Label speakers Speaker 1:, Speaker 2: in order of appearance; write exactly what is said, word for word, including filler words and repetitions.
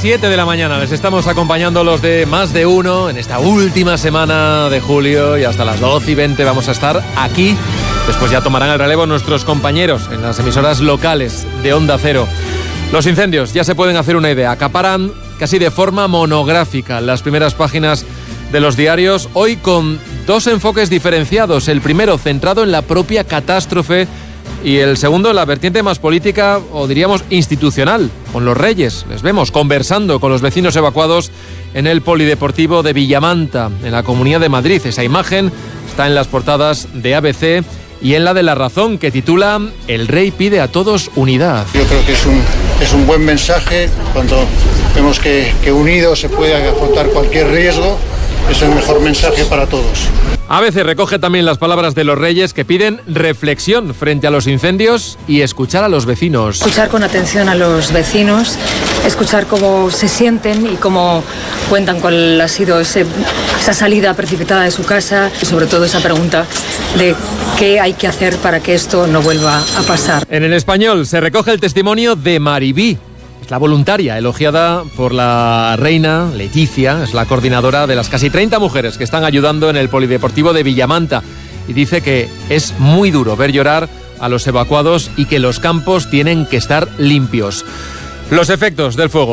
Speaker 1: siete de la mañana. Les estamos acompañando los de Más de Uno en esta última semana de julio y hasta las doce y veinte vamos a estar aquí. Después ya tomarán el relevo nuestros compañeros en las emisoras locales de Onda Cero. Los incendios, ya se pueden hacer una idea, acaparan casi de forma monográfica las primeras páginas de los diarios, hoy con dos enfoques diferenciados. El primero centrado en la propia catástrofe y el segundo en la vertiente más política o diríamos institucional, con los Reyes. Les vemos conversando con los vecinos evacuados en el Polideportivo de Villamanta, en la Comunidad de Madrid. Esa imagen está en las portadas de A B C y en la de La Razón, que titula El Rey pide a todos unidad.
Speaker 2: Yo creo que es un, es un buen mensaje cuando vemos que, que unidos se puede afrontar cualquier riesgo. Es el mejor mensaje para todos.
Speaker 1: A B C recoge también las palabras de los Reyes que piden reflexión frente a los incendios y escuchar a los vecinos.
Speaker 3: Escuchar con atención a los vecinos, escuchar cómo se sienten y cómo cuentan cuál ha sido ese, esa salida precipitada de su casa y sobre todo esa pregunta de qué hay que hacer para que esto no vuelva a pasar.
Speaker 1: En El Español se recoge el testimonio de Maribí. Es la voluntaria elogiada por la reina Leticia, es la coordinadora de las casi treinta mujeres que están ayudando en el Polideportivo de Villamanta y dice que es muy duro ver llorar a los evacuados y que los campos tienen que estar limpios. Los efectos del fuego.